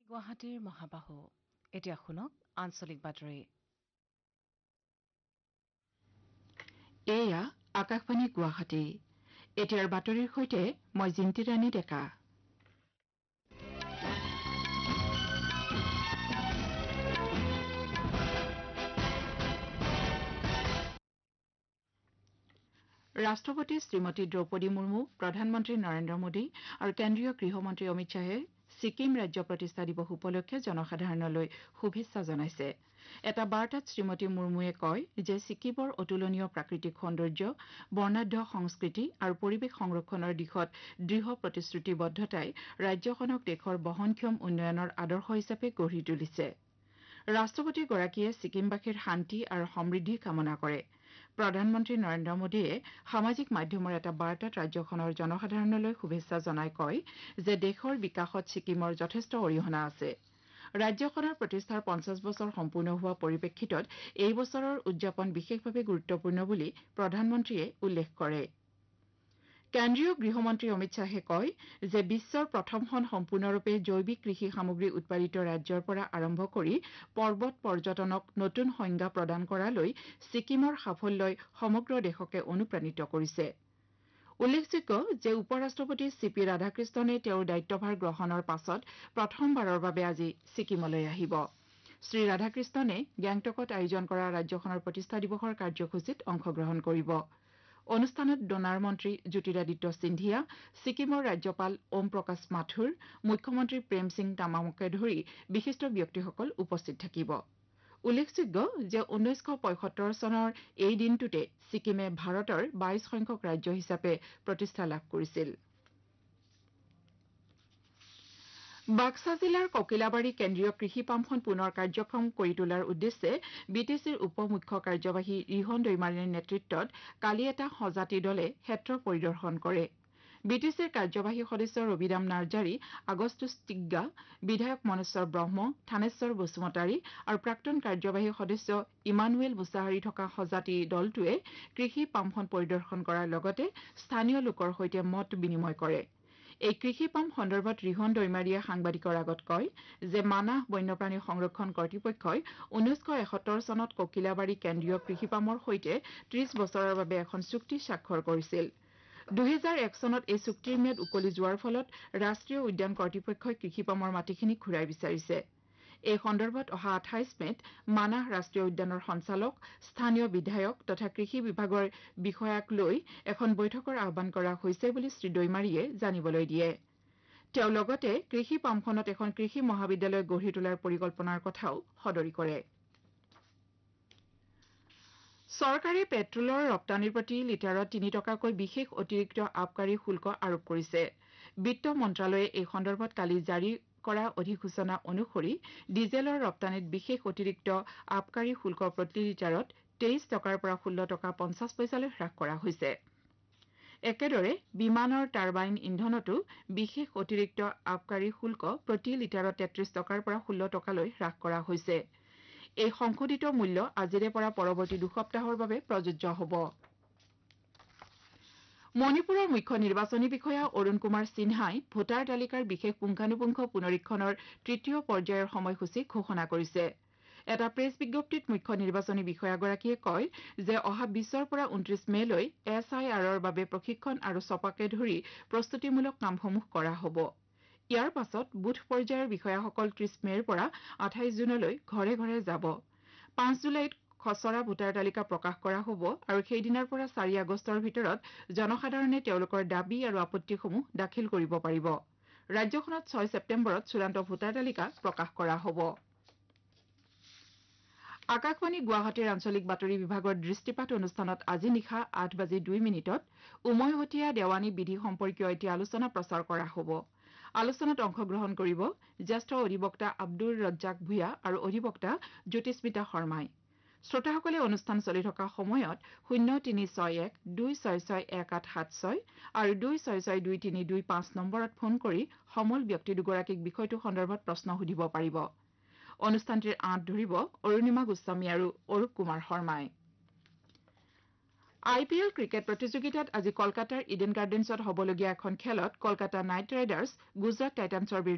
গুৱাহাটীৰ মহাবাহু এতিয়া শুনক আঞ্চলিক বাতৰি এয়া আকাশবাণী গুৱাহাটী এতিয়াৰ বাতৰিৰ সৈতে মই জিন্তি ৰাণী ডেকা ৰাষ্ট্ৰপতি শ্ৰীমতী দ্ৰৌপদী মুৰ্মু প্ৰধানমন্ত্ৰী নৰেন্দ্ৰ মোদী আৰু কেন্দ্ৰীয় গৃহমন্ত্ৰী অমিত শ্বাহে ছিকিম ৰাজ্য প্ৰতিষ্ঠা দিৱস উপলক্ষে জনসাধাৰণলৈ শুভেচ্ছা জনাইছে এটা বাৰ্তাত শ্ৰীমতী মুৰ্মুৱে কয় যে ছিকিমৰ অতুলনীয় প্ৰাকৃতিক সৌন্দৰ্য বৰ্ণাঢ্য সংস্কৃতি আৰু পৰিৱেশ সংৰক্ষণৰ দিশত দৃঢ় প্ৰতিশ্ৰুতিবদ্ধতাই ৰাজ্যখনক দেশৰ বহনক্ষম উন্নয়নৰ আদৰ্শ হিচাপে গঢ়ি তুলিছে ৰাষ্ট্ৰপতিগৰাকীয়ে ছিকিমবাসীৰ শান্তি আৰু সমৃদ্ধি কামনা কৰে প্ৰধানমন্ত্ৰী নৰেন্দ্ৰ মোদীয়ে সামাজিক মাধ্যমৰ এটা বাৰ্তাত ৰাজ্যখনৰ জনসাধাৰণলৈ শুভেচ্ছা জনাই কয় যে দেশৰ বিকাশত ছিকিমৰ যথেষ্ট অৰিহণা আছে ৰাজ্যখনৰ প্ৰতিষ্ঠাৰ ৫০ বছৰ সম্পূৰ্ণ হোৱা পৰিপ্ৰেক্ষিতত এই বছৰৰ উদযাপন বিশেষভাৱে গুৰুত্বপূৰ্ণ বুলি প্ৰধানমন্ত্ৰীয়ে উল্লেখ কৰে কেন্দ্ৰীয় গৃহমন্ত্ৰী অমিত শ্বাহে কয় যে বিশ্বৰ প্ৰথমখন সম্পূৰ্ণৰূপে জৈৱিক কৃষি সামগ্ৰী উৎপাদিত ৰাজ্যৰ পৰা আৰম্ভ কৰি পৰ্বত পৰ্যটনক নতুন সংজ্ঞা প্ৰদান কৰালৈ ছিকিমৰ সাফল্যই সমগ্ৰ দেশকে অনুপ্ৰাণিত কৰিছে উল্লেখযোগ্য যে উপ ৰাষ্ট্ৰপতি চি পি ৰাধাকৃষ্ণনে তেওঁৰ দায়িত্বভাৰ গ্ৰহণৰ পাছত প্ৰথমবাৰৰ বাবে আজি ছিকিমলৈ আহিব শ্ৰী ৰাধাকৃষ্ণনে গেংটকত আয়োজন কৰা ৰাজ্যখনৰ প্ৰতিষ্ঠা দিৱসৰ কাৰ্যসূচীত অংশগ্ৰহণ কৰিব অনুষ্ঠানত ডোনাৰ মন্ত্ৰী জ্যোতিৰাদিত্য সিন্ধিয়া ছিকিমৰ ৰাজ্যপাল ওম প্ৰকাশ মাথুৰ মুখ্যমন্ত্ৰী প্ৰেম সিং তামাঙকে ধৰি বিশিষ্ট ব্যক্তিসকল উপস্থিত থাকিব উল্লেখযোগ্য যে ১৯৭৫ চনৰ এই দিনটোতে ছিকিমে ভাৰতৰ ২২ সংখ্যক ৰাজ্য হিচাপে প্ৰতিষ্ঠা লাভ কৰিছিল বাক্সা জিলাৰ ককিলাবাৰী কেন্দ্ৰীয় কৃষি পামখন পুনৰ কাৰ্যক্ষম কৰি তোলাৰ উদ্দেশ্যে বিটিচিৰ উপ মুখ্য কাৰ্যবাহী ৰিহন দৈমাৰীৰ নেতৃত্বত কালি এটা সজাতি দলে ক্ষেত্ৰ পৰিদৰ্শন কৰে বিটিচিৰ কাৰ্যবাহী সদস্য ৰবিৰাম নাৰ্জাৰী আগস্তুছ টিগ্গা বিধায়ক মনেশ্বৰ ব্ৰহ্ম থানেশ্বৰ বসুমতাৰী আৰু প্ৰাক্তন কাৰ্যবাহী সদস্য ইমানুৱেল মুছাহাৰী থকা সজাতি দলটোৱে কৃষি পামখন পৰিদৰ্শন কৰাৰ লগতে স্থানীয় লোকৰ সৈতে মত বিনিময় কৰে এই কৃষি পাম সন্দৰ্ভত ৰিহন দৈমাৰীয়ে সাংবাদিকৰ আগত কয় যে মানাহ বন্যপ্ৰাণী সংৰক্ষণ কৰ্তৃপক্ষই ১৯৭১ চনত ককিলাবাৰী কেন্দ্ৰীয় কৃষি পামৰ সৈতে ৩০ বছৰৰ বাবে এখন চুক্তি স্বাক্ষৰ কৰিছিল ২০০১ চনত এই চুক্তিৰ ম্যাদ উকলি যোৱাৰ ফলত ৰাষ্ট্ৰীয় উদ্যান কৰ্তৃপক্ষই কৃষি পামৰ মাটিখিনি ঘূৰাই বিচাৰিছে এই সন্দৰ্ভত অহা ২৮ মেত মানাহ ৰাষ্ট্ৰীয় উদ্যানৰ সঞ্চালক স্থানীয় বিধায়ক তথা কৃষি বিভাগৰ বিষয়াক লৈ এখন বৈঠকৰ আহ্বান কৰা হৈছে বুলি শ্ৰী দৈমাৰীয়ে জানিবলৈ দিয়ে তেওঁ লগতে কৃষি পামখনত এখন কৃষি মহাবিদ্যালয় গঢ়ি তোলাৰ পৰিকল্পনাৰ কথাও সদৰি কৰে চৰকাৰে পেট্ৰলৰ ৰপ্তানিৰ প্ৰতি লিটাৰত ৩ টকাকৈ বিশেষ অতিৰিক্ত আবকাৰী শুল্ক আৰোপ কৰিছে বিত্ত মন্ত্ৰালয়ে এই সন্দৰ্ভত কালি জাৰি কৰা অধিসূচনা অনুসৰি ডিজেলৰ ৰপ্তানিত বিশেষ অতিৰিক্ত আবকাৰী শুল্ক প্ৰতি লিটাৰত ২৩ টকাৰ পৰা ১৬ টকা ৫০ পইচালৈ হ্ৰাস কৰা হৈছে একেদৰে বিমানৰ টাৰবাইন ইন্ধনতো বিশেষ অতিৰিক্ত আবকাৰী শুল্ক প্ৰতি লিটাৰত ৩৩ টকাৰ পৰা ১৬ টকালৈ হ্ৰাস কৰা হৈছে এই সংশোধিত মূল্য আজিৰে পৰা পৰৱৰ্তী দুসপ্তাহৰ বাবে প্ৰযোজ্য হ'ব মণিপুৰৰ মুখ্য নিৰ্বাচনী বিষয়া অৰুণ কুমাৰ সিনহাই ভোটাৰ তালিকাৰ বিশেষ পুংখানুপুংখ পুনৰীক্ষণৰ তৃতীয় পৰ্যায়ৰ সময়সূচী ঘোষণা কৰিছে এটা প্ৰেছ বিজ্ঞপ্তিত মুখ্য নিৰ্বাচনী বিষয়াগৰাকীয়ে কয় যে অহা ২০ৰ পৰা ২৯ মেলৈ SIRৰ বাবে প্ৰশিক্ষণ আৰু ছপাকে ধৰি প্ৰস্তুতিমূলক কামসমূহ কৰা হ'ব ইয়াৰ পাছত বুথ পৰ্যায়ৰ বিষয়াসকল ৩০ মেৰ পৰা ২৮ জুনলৈ ঘৰে ঘৰে যাব ৫ জুলাইত খচৰা ভোটাৰ তালিকা প্ৰকাশ কৰা হ'ব আৰু সেইদিনাৰ পৰা ৪ আগষ্টৰ ভিতৰত জনসাধাৰণে তেওঁলোকৰ দাবী আৰু আপত্তিসমূহ দাখিল কৰিব পাৰিব ৰাজ্যখনত ৬ ছেপ্টেম্বৰত চূড়ান্ত ভোটাৰ তালিকা প্ৰকাশ কৰা হ'ব আকাশবাণী গুৱাহাটীৰ আঞ্চলিক বাতৰি বিভাগৰ দৃষ্টিপাত অনুষ্ঠানত আজি নিশা ৮:২ উমৈহতীয়া দেৱানী বিধি সম্পৰ্কীয় এটি আলোচনা প্ৰচাৰ কৰা হ'ব আলোচনাত অংশগ্ৰহণ কৰিব জ্যেষ্ঠ অধিবক্তা আব্দুৰ ৰজ্জাক ভূঞা আৰু অধিবক্তা জ্যোতিস্মিতা শৰ্মাই শ্ৰোতাসকলে অনুষ্ঠান চলি থকা সময়ত ০৩৬১২৬৬১৮৭৬ আৰু ২৬৬২৩২৫ নম্বৰত ফোন কৰি সমল ব্যক্তি দুগৰাকীক বিষয়টো সন্দৰ্ভত প্ৰশ্ন সুধিব পাৰিব অনুষ্ঠানটিৰ আঁত ধৰিব অৰুণিমা গোস্বামী আৰু অৰূপ কুমাৰ শৰ্মাই IPL ক্ৰিকেট প্ৰতিযোগিতাত আজি কলকাতাৰ ইডেন গাৰ্ডেন্সত হ'বলগীয়া এখন খেলত কলকাতা নাইট ৰাইডাৰ্ছ গুজৰাট টাইটান্ছৰ